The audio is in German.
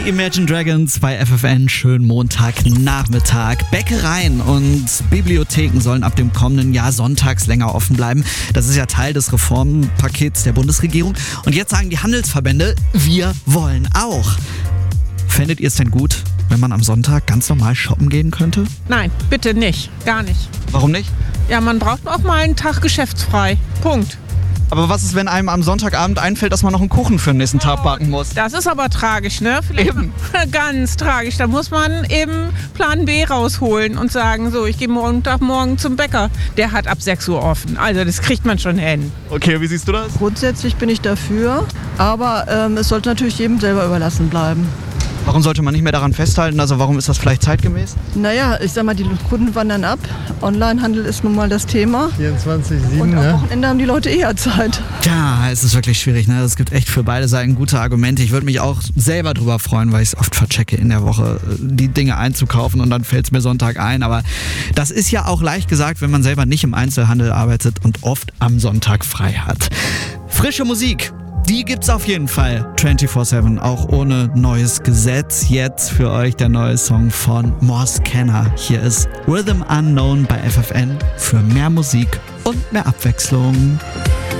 Die Imagine Dragons bei FFN, schönen Montagnachmittag. Bäckereien und Bibliotheken sollen ab dem kommenden Jahr sonntags länger offen bleiben. Das ist ja Teil des Reformpakets der Bundesregierung. Und jetzt sagen die Handelsverbände, wir wollen auch. Fändet ihr es denn gut, wenn man am Sonntag ganz normal shoppen gehen könnte? Nein, bitte nicht. Gar nicht. Warum nicht? Ja, man braucht auch mal einen Tag geschäftsfrei. Punkt. Aber was ist, wenn einem am Sonntagabend einfällt, dass man noch einen Kuchen für den nächsten Tag backen muss? Das ist aber tragisch, ne? Vielleicht Eben. Ganz tragisch. Da muss man eben Plan B rausholen und sagen, so, ich gehe Montagmorgen zum Bäcker. Der hat ab 6 Uhr offen. Also das kriegt man schon hin. Okay, wie siehst du das? Grundsätzlich bin ich dafür, aber es sollte natürlich jedem selber überlassen bleiben. Warum sollte man nicht mehr daran festhalten? Also warum ist das vielleicht zeitgemäß? Naja, ich sag mal, die Kunden wandern ab. Onlinehandel ist nun mal das Thema. 24/7, Und am ne? Wochenende haben die Leute eher Zeit. Ja, es ist wirklich schwierig. Ne? Es gibt echt für beide Seiten gute Argumente. Ich würde mich auch selber drüber freuen, weil ich es oft verchecke in der Woche, die Dinge einzukaufen und dann fällt es mir Sonntag ein. Aber das ist ja auch leicht gesagt, wenn man selber nicht im Einzelhandel arbeitet und oft am Sonntag frei hat. Frische Musik. Die gibt's auf jeden Fall 24/7, auch ohne neues Gesetz. Jetzt für euch der neue Song von Morse Kenner. Hier ist Rhythm Unknown bei FFN für mehr Musik und mehr Abwechslung.